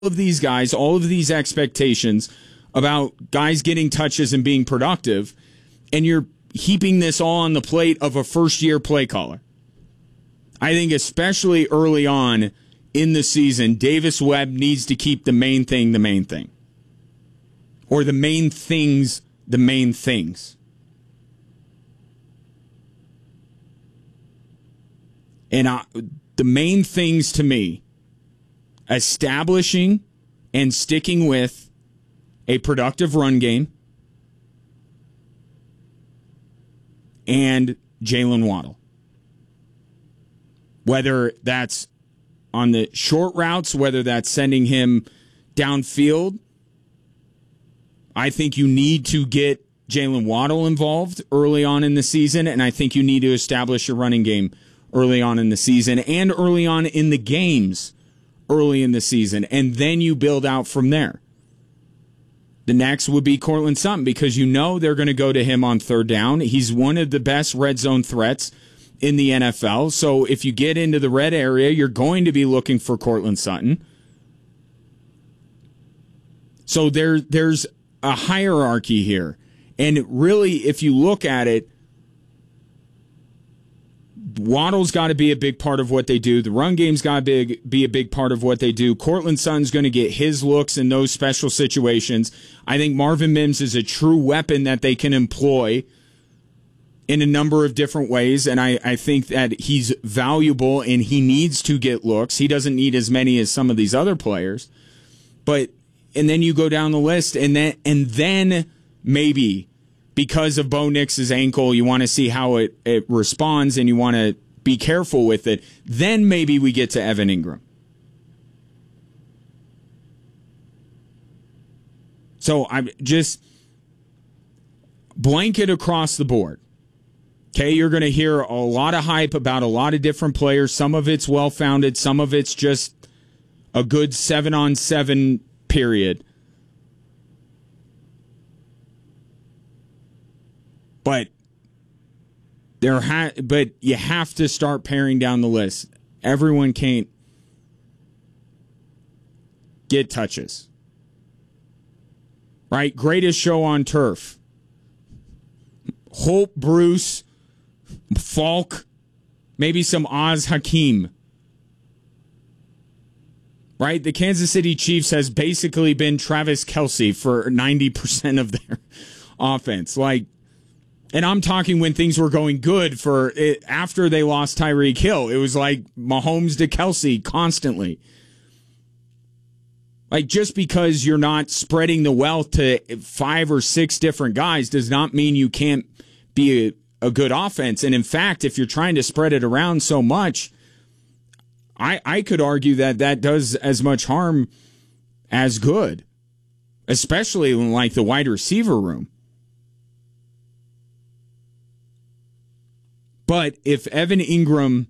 of these guys, all of these expectations about guys getting touches and being productive, and you're heaping this all on the plate of a first-year play caller. I think especially early on in the season, Davis Webb needs to keep the main thing the main thing. Or the main things the main things. And the main things to me, establishing and sticking with a productive run game and Jalen Waddle. Whether that's on the short routes, whether that's sending him downfield, I think you need to get Jalen Waddle involved early on in the season, and I think you need to establish your running game early on in the season and early on in the games early in the season, and then you build out from there. The next would be Courtland Sutton, because you know they're going to go to him on third down. He's one of the best red zone threats in the NFL, so if you get into the red area, you're going to be looking for Courtland Sutton. So there's a hierarchy here, and really, if you look at it, Waddle's got to be a big part of what they do. The run game's got to be a big part of what they do. Courtland Sutton's going to get his looks in those special situations. I think Marvin Mims is a true weapon that they can employ in a number of different ways, and I think that he's valuable and he needs to get looks. He doesn't need as many as some of these other players. And then you go down the list, and then maybe because of Bo Nix's ankle, you want to see how it responds and you want to be careful with it. Then maybe we get to Evan Ingram. So I'm just blanket across the board. Okay, you're going to hear a lot of hype about a lot of different players. Some of it's well-founded. Some of it's just a good 7-on-7 period. But you have to start paring down the list. Everyone can't get touches. Right? Greatest show on turf. Hope, Bruce, Falk, maybe some Oz Hakeem. Right? The Kansas City Chiefs has basically been Travis Kelce for 90% of their offense. And I'm talking when things were going good for it, after they lost Tyreek Hill. It was like Mahomes to Kelce constantly. Just because you're not spreading the wealth to 5 or 6 different guys does not mean you can't be a good offense. And in fact, if you're trying to spread it around so much, I could argue that does as much harm as good, especially in the wide receiver room. But if Evan Ingram,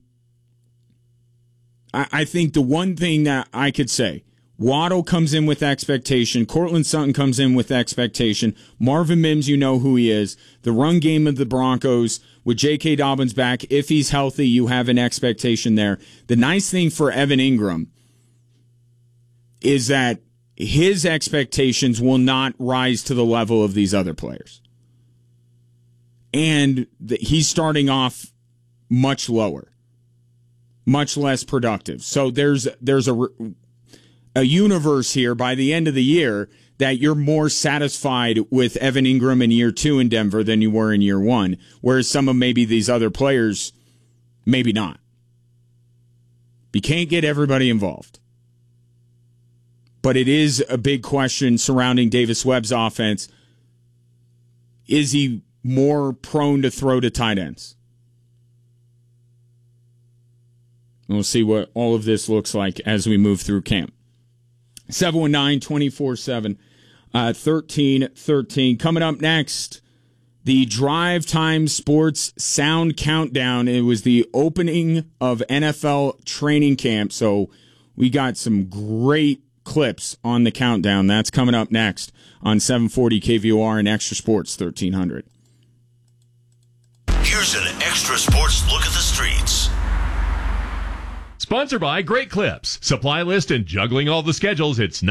I think the one thing that I could say, Waddle comes in with expectation, Courtland Sutton comes in with expectation, Marvin Mims, you know who he is, the run game of the Broncos with J.K. Dobbins back, if he's healthy, you have an expectation there. The nice thing for Evan Ingram is that his expectations will not rise to the level of these other players. And he's starting off much lower, much less productive. So there's a universe here by the end of the year that you're more satisfied with Evan Ingram in year 2 in Denver than you were in year 1, whereas some of maybe these other players, maybe not. You can't get everybody involved. But it is a big question surrounding Davis Webb's offense. Is he more prone to throw to tight ends? And we'll see what all of this looks like as we move through camp. 719-24-7, 1313. Coming up next, the Drive Time Sports Sound Countdown. It was the opening of NFL training camp, so we got some great clips on the countdown. That's coming up next on 740 KVOR and Extra Sports 1300. Here's an Extra Sports look at the streets. Sponsored by Great Clips. Supply list and juggling all the schedules. It's